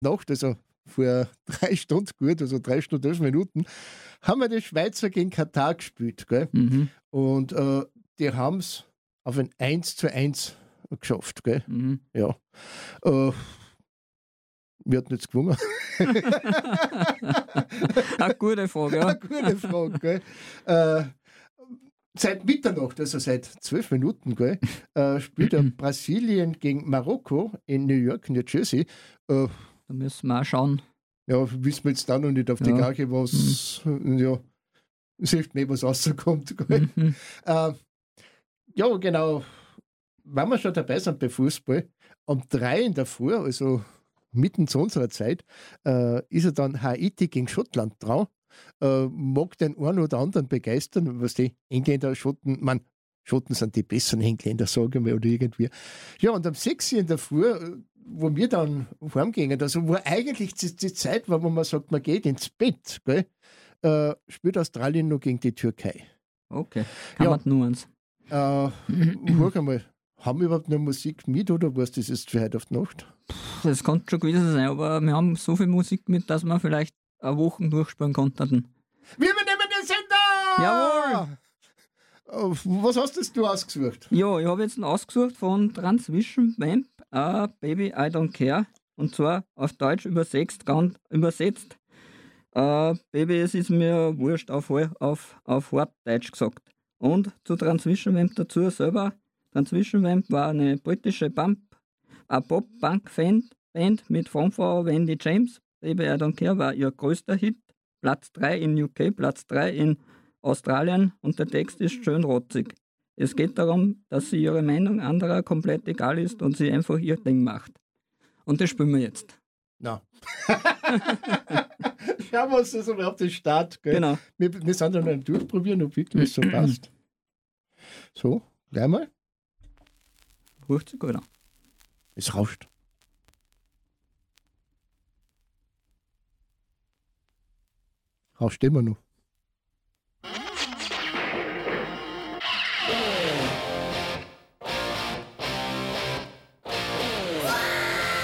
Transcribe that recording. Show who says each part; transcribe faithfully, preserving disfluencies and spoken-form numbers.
Speaker 1: Nacht, also vor drei Stunden gut, also drei Stunden, elf Minuten, haben wir die Schweizer gegen Katar gespielt. Gell?
Speaker 2: Mhm.
Speaker 1: Und äh, die haben es auf ein eins zu eins geschafft. Gell?
Speaker 2: Mhm.
Speaker 1: Ja. Äh, wir hatten jetzt gewonnen.
Speaker 2: Eine gute Frage, ja.
Speaker 1: Eine gute Frage. Gell? Äh, seit Mitternacht, also seit zwölf Minuten, gell, äh, spielt ja Brasilien gegen Marokko in New York, New Jersey. Äh,
Speaker 2: Da müssen wir auch schauen.
Speaker 1: ja, wissen wir jetzt da noch nicht auf die
Speaker 2: Ja.
Speaker 1: Gauche, was, mhm. ja, es hilft mir, was rauskommt. Gell.
Speaker 2: Mhm.
Speaker 1: Äh, ja, genau. Wenn wir schon dabei sind bei Fußball, um drei in der Früh, also mitten zu unserer Zeit, äh, ist er dann Haiti gegen Schottland dran. Äh, mag den einen oder anderen begeistern, was die Engländer, Schotten, man, Schotten sind die besseren Engländer, sage ich mal, oder irgendwie. Ja, und um sechs Uhr in der Früh, äh, wo wir dann heimgingen, also wo eigentlich die, die Zeit war, wo man sagt, man geht ins Bett, gell, äh, spielt Australien noch gegen die Türkei.
Speaker 2: Okay, kann
Speaker 1: Ja.
Speaker 2: man nur eins.
Speaker 1: Äh, hör einmal, haben wir überhaupt noch Musik mit oder was das jetzt für heute auf die Nacht?
Speaker 2: Das kann schon gewesen sein, aber wir haben so viel Musik mit, dass wir vielleicht eine Woche durchspielen konnten.
Speaker 1: Wir übernehmen den Sender!
Speaker 2: Jawohl!
Speaker 1: Äh, Was hast das du ausgesucht?
Speaker 2: Ja, ich habe jetzt einen ausgesucht von Transvision Vamp, uh, Baby I Don't Care. Und zwar auf Deutsch übersetzt, ganz übersetzt. Uh, Baby, es ist mir wurscht, auf, auf, auf Hartdeutsch gesagt. Und zu Transvision Vamp dazu selber. Transvision Vamp war eine britische Bump, eine Pop-Punk-Band mit Frontfrau Wendy James. Baby I Don't Care war ihr größter Hit. Platz drei in U K, Platz drei in Australien und der Text ist schön rotzig. Es geht darum, dass sie ihre Meinung anderer komplett egal ist und sie einfach ihr Ding macht. Und das spielen wir jetzt.
Speaker 1: Na. Schauen wir uns das überhaupt den Start. Gell?
Speaker 2: Genau.
Speaker 1: Wir, wir sind dann am Durchprobieren, ob wirklich so passt. So, gleich mal.
Speaker 2: Ruft sich gut an.
Speaker 1: Es rauscht. Rauscht immer noch.